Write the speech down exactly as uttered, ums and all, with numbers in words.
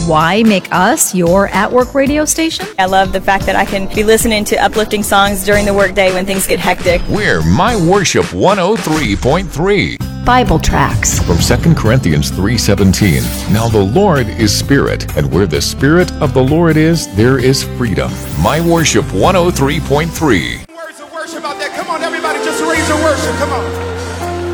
Why make us your at-work radio station? I love the fact that I can be listening to uplifting songs during the workday when things get hectic. We're My Worship one oh three point three. Bible tracks. From Second Corinthians three seventeen. Now the Lord is Spirit, and where the Spirit of the Lord is, there is freedom. My Worship one oh three point three. Words of worship out there. Come on, everybody, just raise your worship. Come on.